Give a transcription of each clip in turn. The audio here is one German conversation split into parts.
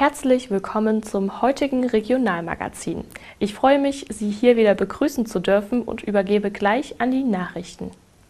Herzlich willkommen zum heutigen Regionalmagazin. Ich freue mich, Sie hier wieder begrüßen zu dürfen und übergebe gleich an die Nachrichten.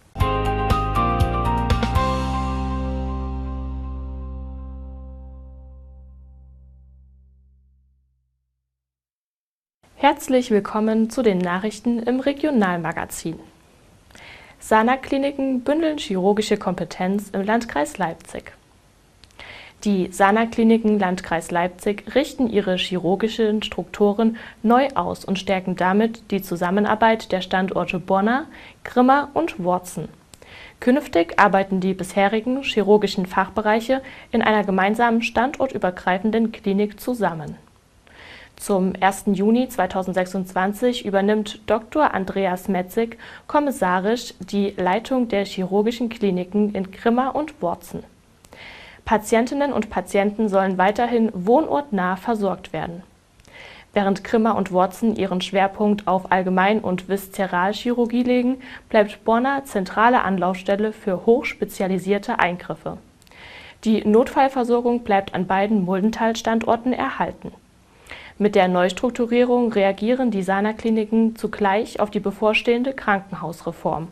Herzlich willkommen zu den Nachrichten im Regionalmagazin. Sana-Kliniken bündeln chirurgische Kompetenz im Landkreis Leipzig. Die Sana-Kliniken Landkreis Leipzig richten ihre chirurgischen Strukturen neu aus und stärken damit die Zusammenarbeit der Standorte Bonna, Grimma und Worzen. Künftig arbeiten die bisherigen chirurgischen Fachbereiche in einer gemeinsamen standortübergreifenden Klinik zusammen. Zum 1. Juni 2026 übernimmt Dr. Andreas Metzig kommissarisch die Leitung der chirurgischen Kliniken in Grimma und Worzen. Patientinnen und Patienten sollen weiterhin wohnortnah versorgt werden. Während Grimma und Worzen ihren Schwerpunkt auf Allgemein- und Viszeralchirurgie legen, bleibt Bonna zentrale Anlaufstelle für hochspezialisierte Eingriffe. Die Notfallversorgung bleibt an beiden Muldental-Standorten erhalten. Mit der Neustrukturierung reagieren die Sana-Kliniken zugleich auf die bevorstehende Krankenhausreform.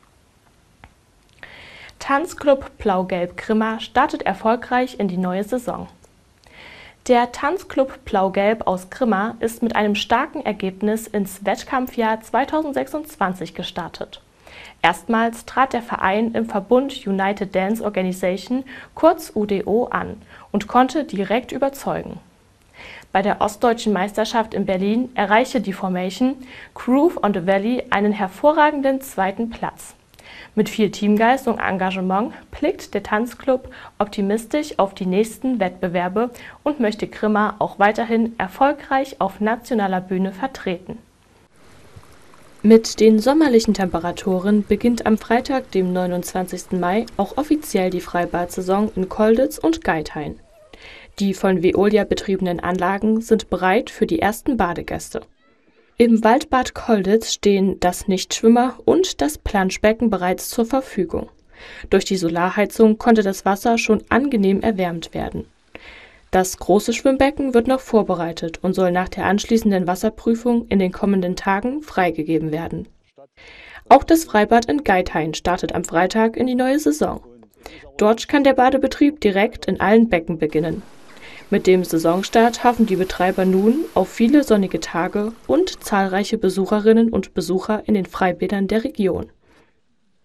Tanzclub Blau-Gelb Grimma startet erfolgreich in die neue Saison. Der Tanzclub Blau-Gelb aus Grimma ist mit einem starken Ergebnis ins Wettkampfjahr 2026 gestartet. Erstmals trat der Verein im Verbund United Dance Organization, kurz UDO, an und konnte direkt überzeugen. Bei der Ostdeutschen Meisterschaft in Berlin erreichte die Formation Groove on the Valley einen hervorragenden zweiten Platz. Mit viel Teamgeist und Engagement blickt der Tanzclub optimistisch auf die nächsten Wettbewerbe und möchte Grimma auch weiterhin erfolgreich auf nationaler Bühne vertreten. Mit den sommerlichen Temperaturen beginnt am Freitag, dem 29. Mai, auch offiziell die Freibad-Saison in Kolditz und Geithain. Die von Veolia betriebenen Anlagen sind bereit für die ersten Badegäste. Im Waldbad Kolditz stehen das Nichtschwimmer und das Planschbecken bereits zur Verfügung. Durch die Solarheizung konnte das Wasser schon angenehm erwärmt werden. Das große Schwimmbecken wird noch vorbereitet und soll nach der anschließenden Wasserprüfung in den kommenden Tagen freigegeben werden. Auch das Freibad in Geithain startet am Freitag in die neue Saison. Dort kann der Badebetrieb direkt in allen Becken beginnen. Mit dem Saisonstart hoffen die Betreiber nun auf viele sonnige Tage und zahlreiche Besucherinnen und Besucher in den Freibädern der Region.